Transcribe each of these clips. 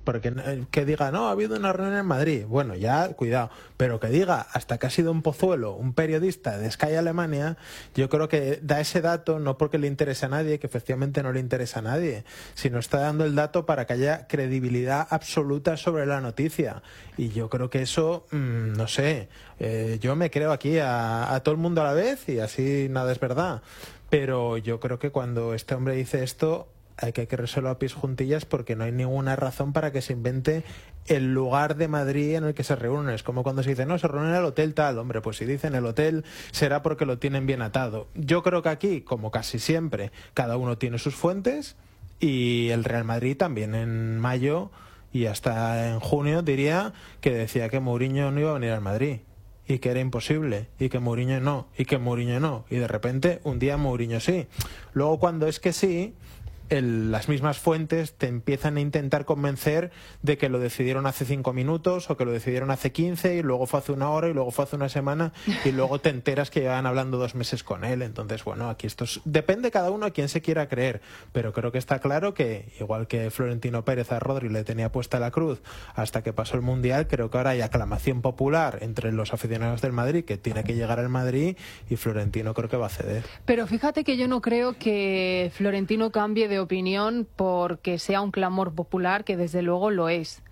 Porque que diga, no, ha habido una reunión en Madrid. Bueno, ya, cuidado. Pero que diga, hasta que ha sido un Pozuelo, un periodista de Sky Alemania, yo creo que da ese dato no porque le interese a nadie, que efectivamente no le interesa a nadie, sino está dando el dato para que haya credibilidad absoluta sobre la noticia. Y yo creo que eso, no sé, yo me creo aquí a todo el mundo a la vez y así nada es verdad. Pero yo creo que cuando este hombre dice esto, hay que creérselo a pies juntillas porque no hay ninguna razón para que se invente el lugar de Madrid en el que se reúnen. Es como cuando se dice, no, se reúnen en el hotel tal. Hombre, pues si dicen el hotel será porque lo tienen bien atado. Yo creo que aquí, como casi siempre, cada uno tiene sus fuentes y el Real Madrid también en mayo y hasta en junio diría que decía que Mourinho no iba a venir al Madrid y que era imposible, y que Mourinho no, y que Mourinho no, y de repente un día Mourinho sí. Luego cuando es que sí, las mismas fuentes te empiezan a intentar convencer de que lo decidieron hace 5 minutos o que lo decidieron hace 15 y luego fue hace 1 hora y luego fue hace 1 semana y luego te enteras que llevan hablando 2 meses con él. Entonces, bueno, aquí depende cada uno a quien se quiera creer, pero creo que está claro que igual que Florentino Pérez a Rodri le tenía puesta la cruz hasta que pasó el Mundial, creo que ahora hay aclamación popular entre los aficionados del Madrid que tiene que llegar al Madrid y Florentino creo que va a ceder. Pero fíjate que yo no creo que Florentino cambie de opinión porque sea un clamor popular, que desde luego lo es.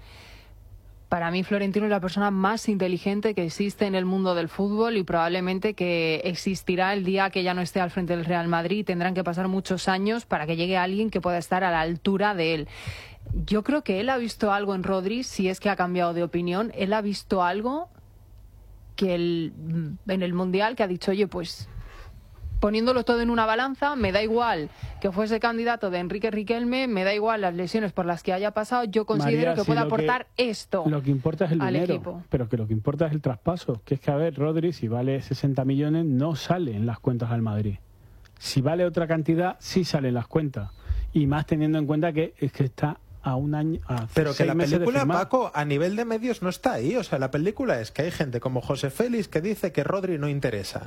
Para mí Florentino es la persona más inteligente que existe en el mundo del fútbol y probablemente que existirá el día que ya no esté al frente del Real Madrid. Tendrán que pasar muchos años para que llegue alguien que pueda estar a la altura de él. Yo creo que él ha visto algo en Rodri, si es que ha cambiado de opinión. Él ha visto algo que en el Mundial que ha dicho, oye, pues poniéndolo todo en una balanza, me da igual que fuese candidato de Enrique Riquelme, me da igual las lesiones por las que haya pasado, yo considero que puede aportar esto. Lo que importa es el dinero, equipo. Pero que lo que importa es el traspaso, que es que, a ver, Rodri, si vale 60 millones, no sale en las cuentas al Madrid. Si vale otra cantidad, sí sale en las cuentas. Y más teniendo en cuenta que es que está a un año, pero que la película, Paco, a nivel de medios no está ahí. O sea, la película es que hay gente como José Félix que dice que Rodri no interesa.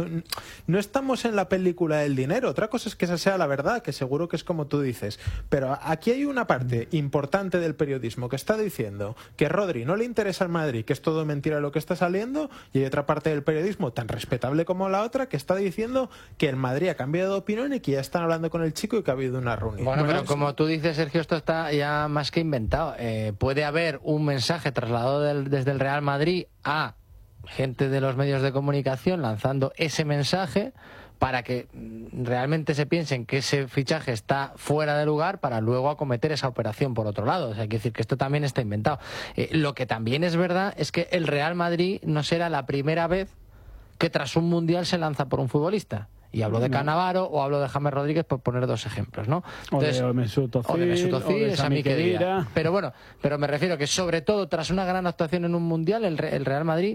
No estamos en la película del dinero. Otra cosa es que esa sea la verdad, que seguro que es como tú dices. Pero aquí hay una parte importante del periodismo que está diciendo que Rodri no le interesa al Madrid, que es todo mentira lo que está saliendo, y hay otra parte del periodismo tan respetable como la otra que está diciendo que el Madrid ha cambiado de opinión y que ya están hablando con el chico y que ha habido una reunión. Bueno, pero como tú dices, Sergio, esto está ya más que inventado. Puede haber un mensaje trasladado desde el Real Madrid a gente de los medios de comunicación lanzando ese mensaje para que realmente se piensen que ese fichaje está fuera de lugar para luego acometer esa operación por otro lado. O sea, hay que decir que esto también está inventado. Lo que también es verdad es que el Real Madrid no será la primera vez que tras un Mundial se lanza por un futbolista. Y hablo de Cannavaro o hablo de James Rodríguez, por poner 2 ejemplos, ¿no? Entonces, o de Mesut Özil, esa mi querida. Pero bueno, me refiero que sobre todo tras una gran actuación en un Mundial, el Real Madrid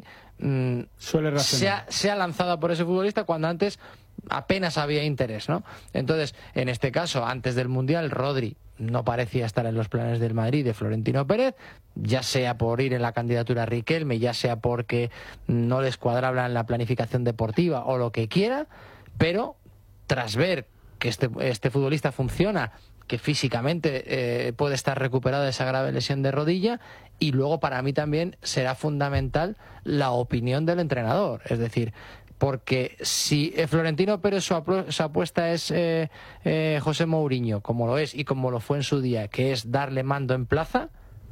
se ha lanzado por ese futbolista cuando antes apenas había interés, ¿no? Entonces, en este caso, antes del Mundial, Rodri no parecía estar en los planes del Madrid de Florentino Pérez, ya sea por ir en la candidatura a Riquelme, ya sea porque no les cuadraba en la planificación deportiva o lo que quiera. Pero tras ver que este futbolista funciona, que físicamente puede estar recuperado de esa grave lesión de rodilla, y luego para mí también será fundamental la opinión del entrenador. Es decir, porque si Florentino Pérez su apuesta es José Mourinho, como lo es y como lo fue en su día, que es darle mando en plaza,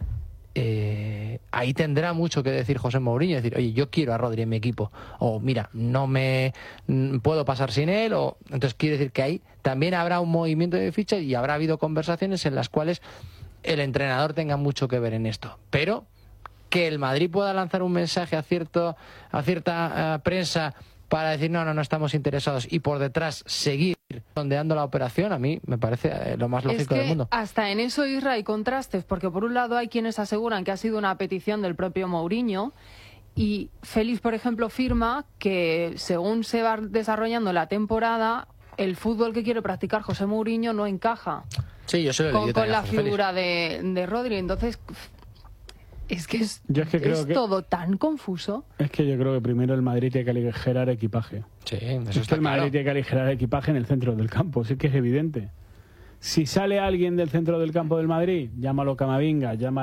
ahí tendrá mucho que decir José Mourinho, decir, oye, yo quiero a Rodri en mi equipo, o mira, no me puedo pasar sin él, o entonces quiere decir que ahí también habrá un movimiento de ficha y habrá habido conversaciones en las cuales el entrenador tenga mucho que ver en esto. Pero que el Madrid pueda lanzar un mensaje a cierta prensa para decir no estamos interesados y por detrás seguir sondeando la operación, a mí me parece lo más lógico del mundo. Hasta en eso, Isra, hay contrastes, porque por un lado hay quienes aseguran que ha sido una petición del propio Mourinho y Félix, por ejemplo, afirma que según se va desarrollando la temporada, el fútbol que quiere practicar José Mourinho no encaja con la figura de Rodri. Entonces, es que es todo tan confuso. Es que yo creo que primero el Madrid tiene que aligerar equipaje. Sí, eso está el Madrid tiene que aligerar equipaje en el centro del campo, sí que es evidente. Si sale alguien del centro del campo del Madrid, llámalo Camavinga, llámalo